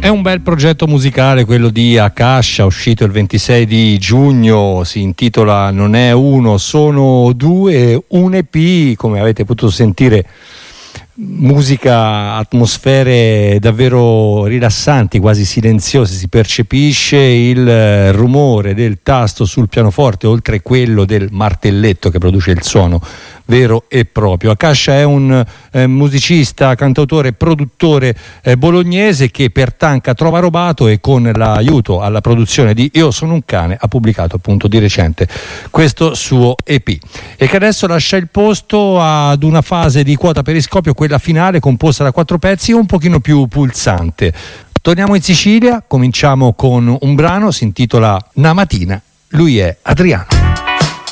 È un bel progetto musicale quello di Akasha, uscito il 26 di giugno, si intitola Non è uno, sono due, un EP, come avete potuto sentire, musica, atmosfere davvero rilassanti, quasi silenziose, si percepisce il rumore del tasto sul pianoforte oltre quello del martelletto che produce il suono vero e proprio. Akasha è un musicista, cantautore, produttore bolognese che per Tanca trova Robato e con l'aiuto alla produzione di Io sono un cane ha pubblicato appunto di recente questo suo EP e che adesso lascia il posto ad una fase di Quota Periscopio, quella finale composta da 4 pezzi un pochino più pulsante. Torniamo in Sicilia, cominciamo con un brano, si intitola Una mattina, lui è Adriano.